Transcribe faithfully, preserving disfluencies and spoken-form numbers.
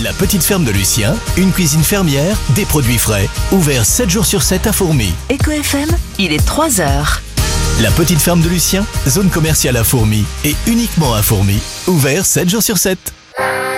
La petite ferme de Lucien, une cuisine fermière, des produits frais. Ouvert sept jours sur sept à Fourmies. Eco F M, il est trois heures. La petite ferme de Lucien, zone commerciale à Fourmies et uniquement à Fourmies. Ouvert sept jours sur sept.